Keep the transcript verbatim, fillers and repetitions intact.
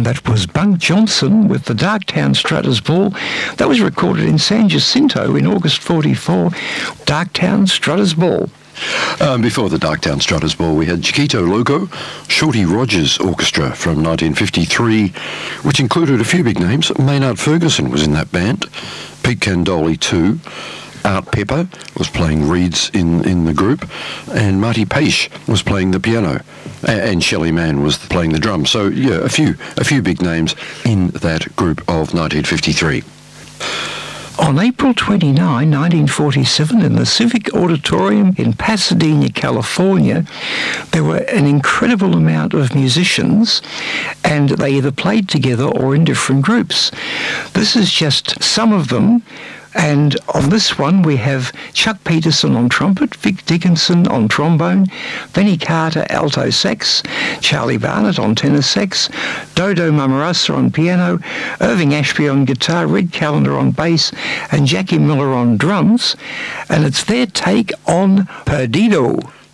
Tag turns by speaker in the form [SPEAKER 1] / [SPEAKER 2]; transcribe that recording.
[SPEAKER 1] and that was Bunk Johnson with the Darktown Strutters Ball. That was recorded in San Jacinto in August forty-four, Darktown Strutters Ball.
[SPEAKER 2] Um, before the Darktown Strutters Ball, we had Chiquito Loco, Shorty Rogers Orchestra from nineteen fifty-three, which included a few big names. Maynard Ferguson was in that band, Pete Candoli too, Art Pepper was playing reeds in, in the group, and Marty Paish was playing the piano, and Shelley Mann was playing the drums. So yeah, a few a few big names in that group of nineteen fifty-three.
[SPEAKER 1] On April twenty-ninth, nineteen forty-seven, in the Civic Auditorium in Pasadena, California, there were an incredible amount of musicians, and they either played together or in different groups. This is just some of them. And on this one, we have Chuck Peterson on trumpet, Vic Dickinson on trombone, Benny Carter alto sax, Charlie Barnett on tenor sax, Dodo Mamarasa on piano, Irving Ashby on guitar, Red Callender on bass, and Jackie Miller on drums. And it's their take on Perdido.